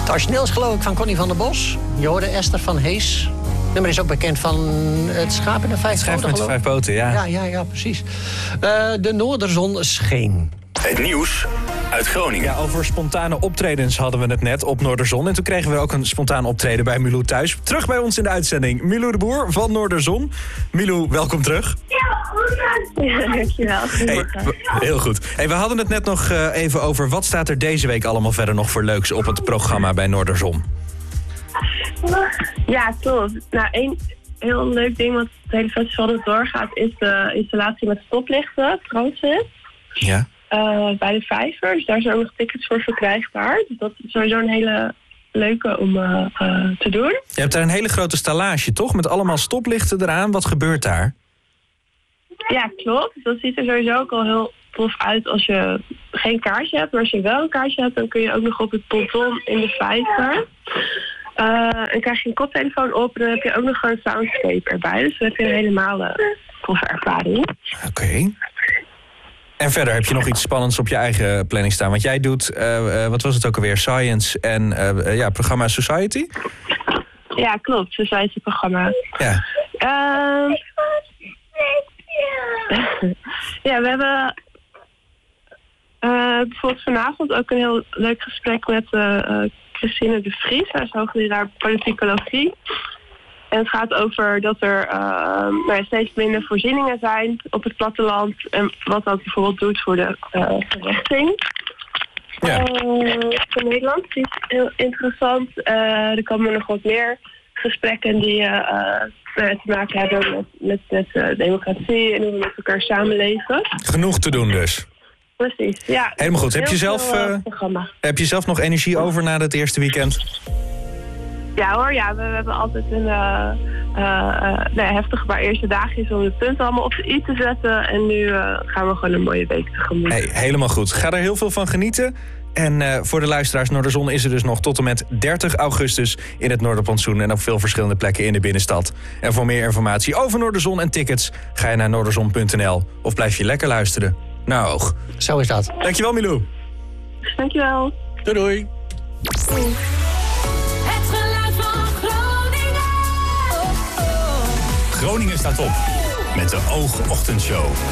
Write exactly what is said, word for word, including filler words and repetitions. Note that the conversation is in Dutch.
Het origineel is geloof ik van Connie van der Bos. Je hoorde Esther van Hees. Het nummer is ook bekend van het schaap en de vijf Schaap poten. met de vijf poten, ja. Ja, ja, ja, precies. Uh, de Noorderzon scheen. Het nieuws uit Groningen. Ja, over spontane optredens hadden we het net op Noorderzon. En toen kregen we ook een spontaan optreden bij Milou thuis. Terug bij ons in de uitzending. Milou de Boer van Noorderzon. Milou, welkom terug. Ja, dankjewel. Hey, heel goed. Hey, we hadden het net nog uh, even over wat staat er deze week allemaal verder nog voor leuks op het programma bij Noorderzon. Ja, klopt. Nou, één heel leuk ding wat het hele festival dus doorgaat is de installatie met stoplichten, Transit. Ja. Uh, bij de Vijver. Dus daar zijn ook nog tickets voor verkrijgbaar. Dus dat is sowieso een hele leuke om uh, uh, te doen. Je hebt daar een hele grote stallage, toch? Met allemaal stoplichten eraan. Wat gebeurt daar? Ja, klopt. Dat ziet er sowieso ook al heel tof uit als je geen kaartje hebt. Maar als je wel een kaartje hebt, dan kun je ook nog op het ponton in de Vijver. Uh, en krijg je een koptelefoon op en dan heb je ook nog een soundscape erbij. Dus dan heb je een helemaal uh, toffe ervaring. Oké. Okay. En verder heb je nog iets spannends op je eigen planning staan. Want jij doet, uh, uh, wat was het ook alweer, Science en uh, ja, programma Society? Ja, klopt. Society-programma. Ja. Uh, ja, we hebben uh, bijvoorbeeld vanavond ook een heel leuk gesprek met uh, uh, Christine de Vries. Zij is hoogleraar politicologie. En het gaat over dat er uh, nou, steeds minder voorzieningen zijn op het platteland. En wat dat bijvoorbeeld doet voor de uh, verrechting. Ja. Uh, van Nederland. Die is heel interessant. Uh, er komen nog wat meer gesprekken die uh, uh, te maken hebben met, met, met uh, democratie en hoe we met elkaar samenleven. Genoeg te doen dus. Precies, ja. Helemaal goed. Heb je, zelf, veel, uh, heb je zelf nog energie over na het eerste weekend? Ja hoor, ja, we, we hebben altijd een uh, uh, uh, nee, heftige paar eerste dagjes om de punten allemaal op de i te zetten. En nu uh, gaan we gewoon een mooie week tegemoet. Hey, helemaal goed. Ga er heel veel van genieten. En uh, voor de luisteraars, Noorderzon is er dus nog tot en met dertig augustus in het Noorderplantsoen en op veel verschillende plekken in de binnenstad. En voor meer informatie over Noorderzon en tickets ga je naar noorderzon punt n l of blijf je lekker luisteren naar Oog. Zo is dat. Dankjewel, Milou. Dankjewel. Doei doei. Doei. Groningen staat op met de Oog Ochtendshow.